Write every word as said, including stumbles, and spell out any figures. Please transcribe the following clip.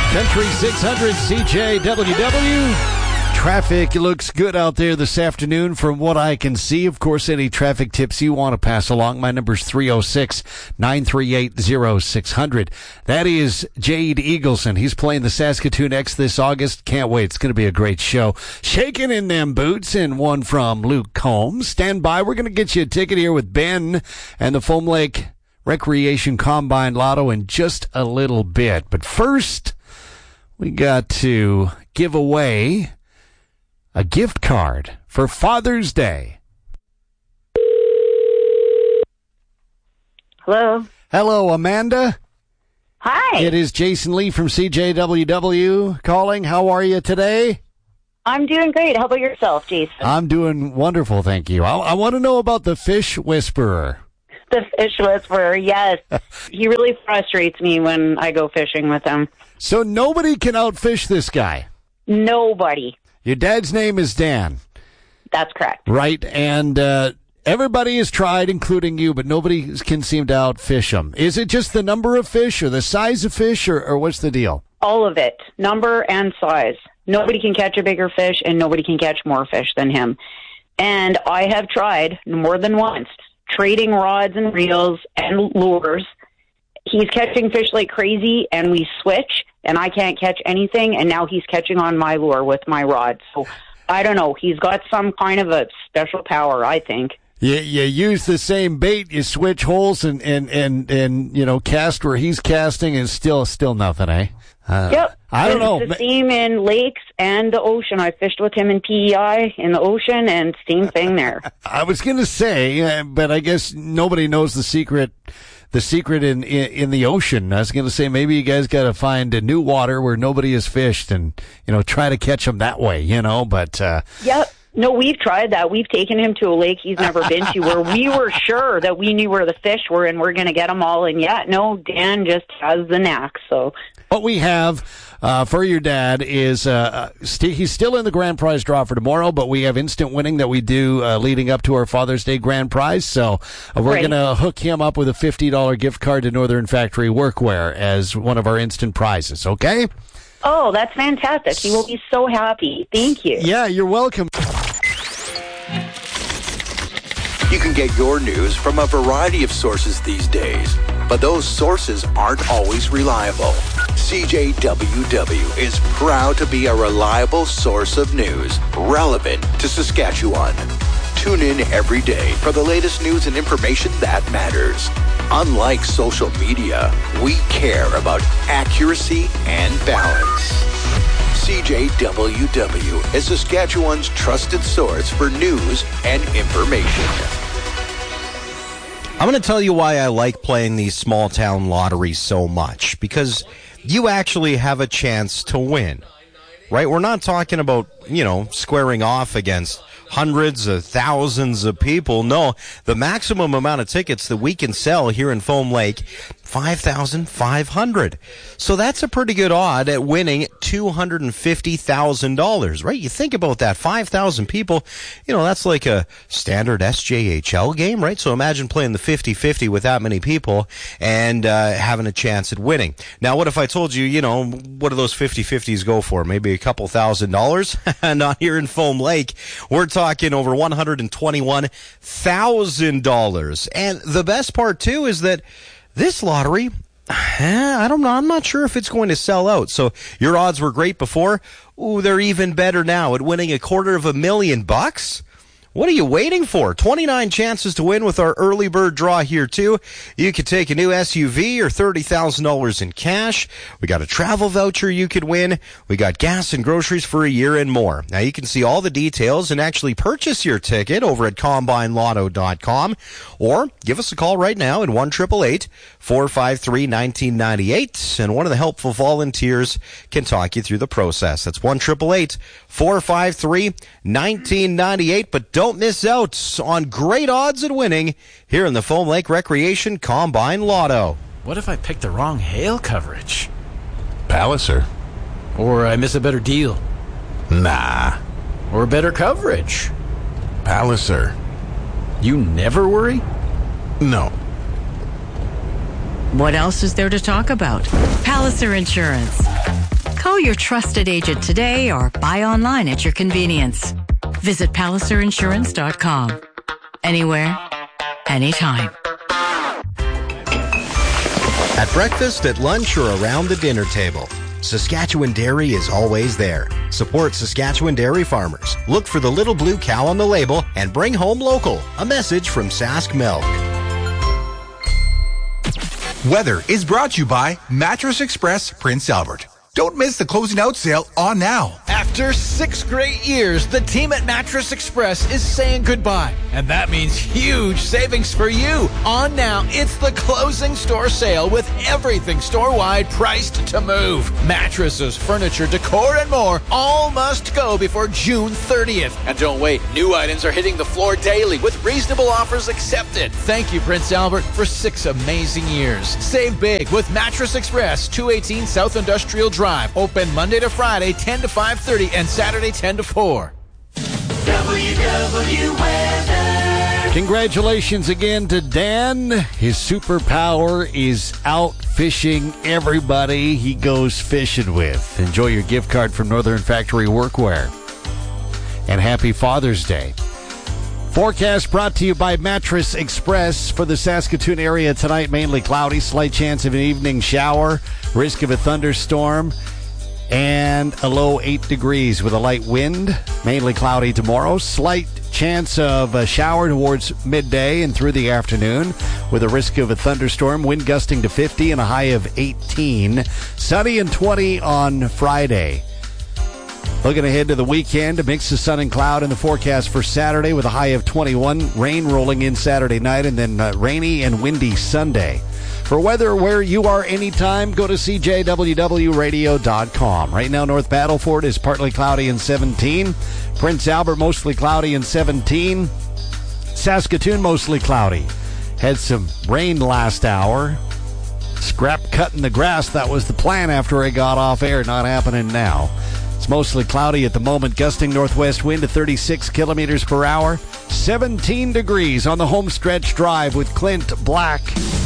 Country six hundred C J W W. Traffic looks good out there this afternoon from what I can see. Of course, any traffic tips you want to pass along, my number's three oh six, nine three eight, oh six hundred. That is Jade Eagleson. He's playing the Saskatoon X this August. Can't wait. It's going to be a great show. Shaking in them boots, and one from Luke Combs. Stand by. We're going to get you a ticket here with Ben and the Foam Lake Recreation Combine Lotto in just a little bit. But first, we got to give away a gift card for Father's Day. Hello. Hello, Amanda. Hi. It is Jason Lee from C J W W calling. How are you today? I'm doing great. How about yourself, Jason? I'm doing wonderful, thank you. I, I want to know about the Fish Whisperer. The Fish Whisperer, yes. He really frustrates me when I go fishing with him. So nobody can outfish this guy? Nobody. Your dad's name is Dan. That's correct. Right, and uh, everybody has tried, including you, but nobody can seem to outfish him. Is it just the number of fish or the size of fish, or, or what's the deal? All of it. Number and size. Nobody can catch a bigger fish, and nobody can catch more fish than him. And I have tried more than once, trading rods and reels and lures. He's catching fish like crazy, and we switch, and I can't catch anything, and now he's catching on my lure with my rod. So, I don't know. He's got some kind of a special power, I think. You, you use the same bait, you switch holes, and, and, and, and you know, cast where he's casting, and still still nothing, eh? Uh, yep. I don't know. It's the same in lakes and the ocean. I fished with him in P E I in the ocean, and same thing there. I was going to say, uh, but I guess nobody knows the secret the secret in, in, in the ocean. I was going to say maybe you guys got to find a new water where nobody has fished and, you know, try to catch them that way, you know, but. Uh, yep. No, we've tried that. We've taken him to a lake he's never been to where we were sure that we knew where the fish were and we're going to get them all. And yeah, no, Dan just has the knack. So what we have uh, for your dad is uh, st- he's still in the grand prize draw for tomorrow, but we have instant winning that we do uh, leading up to our Father's Day grand prize. So uh, we're right. going to hook him up with a fifty dollars gift card to Northern Factory Workwear as one of our instant prizes. Okay? Oh, that's fantastic. He will be so happy. Thank you. Yeah, you're welcome. You can get your news from a variety of sources these days, but those sources aren't always reliable. C J W W is proud to be a reliable source of news relevant to Saskatchewan. Tune in every day for the latest news and information that matters. Unlike social media, we care about accuracy and balance. C J W W is Saskatchewan's trusted source for news and information. I'm going to tell you why I like playing these small town lotteries so much, because you actually have a chance to win, right? We're not talking about, you know, squaring off against hundreds of thousands of people. No, the maximum amount of tickets that we can sell here in Foam Lake, five thousand five hundred. So that's a pretty good odd at winning two hundred fifty thousand dollars, right? You think about that, five thousand people, you know, that's like a standard S J H L game, right? So imagine playing the fifty-fifty with that many people and uh, having a chance at winning. Now, what if I told you, you know, what do those fifty-fifties go for? Maybe a couple thousand dollars? Not here in Foam Lake. We're talking over one hundred twenty-one thousand dollars. And the best part, too, is that this lottery, I don't know, I'm not sure if it's going to sell out. So your odds were great before. Ooh, they're even better now at winning a quarter of a million bucks. What are you waiting for? twenty-nine chances to win with our early bird draw here, too. You could take a new S U V or thirty thousand dollars in cash. We got a travel voucher you could win. We got gas and groceries for a year and more. Now, you can see all the details and actually purchase your ticket over at combine lotto dot com, or give us a call right now at one eight eight eight, four five three, one nine nine eight, and one of the helpful volunteers can talk you through the process. That's one eight eight eight, four five three, one nine nine eight, but don't miss out on great odds at winning here in the Foam Lake Recreation Combine Lotto. What if I pick the wrong hail coverage? Palliser. Or I miss a better deal? Nah. Or better coverage? Palliser. You never worry? No. What else is there to talk about? Palliser Insurance. Call your trusted agent today or buy online at your convenience. Visit Palliser Insurance dot com. Anywhere, anytime. At breakfast, at lunch, or around the dinner table, Saskatchewan Dairy is always there. Support Saskatchewan dairy farmers. Look for the little blue cow on the label and bring home local. A message from Sask Milk. Weather is brought to you by Mattress Express Prince Albert. Don't miss the closing out sale on now. After six great years, the team at Mattress Express is saying goodbye. And that means huge savings for you. On now, it's the closing store sale with everything store-wide priced to move. Mattresses, furniture, decor, and more all must go before June thirtieth. And don't wait, new items are hitting the floor daily with reasonable offers accepted. Thank you, Prince Albert, for six amazing years. Save big with Mattress Express, two eighteen South Industrial Drive. Open Monday to Friday, ten to five thirty, and Saturday, ten to four. W W Weather. Congratulations again to Dan. His superpower is out fishing everybody he goes fishing with. Enjoy your gift card from Northern Factory Workwear. And happy Father's Day. Forecast brought to you by Mattress Express. For the Saskatoon area tonight, mainly cloudy, slight chance of an evening shower, risk of a thunderstorm, and a low eight degrees with a light wind. Mainly cloudy tomorrow, slight chance of a shower towards midday and through the afternoon with a risk of a thunderstorm, wind gusting to fifty and a high of eighteen. Sunny and twenty on Friday. Looking ahead to the weekend, a mix of sun and cloud in the forecast for Saturday with a high of twenty-one. Rain rolling in Saturday night and then uh, rainy and windy Sunday. For weather where you are anytime, go to C J W W radio dot com. Right now, North Battleford is partly cloudy and seventeen. Prince Albert, mostly cloudy and seventeen. Saskatoon, mostly cloudy. Had some rain last hour. Scrap cutting the grass, that was the plan after I got off air. Not happening now. It's mostly cloudy at the moment, gusting northwest wind to thirty-six kilometers per hour. seventeen degrees on the home stretch drive with Clint Black.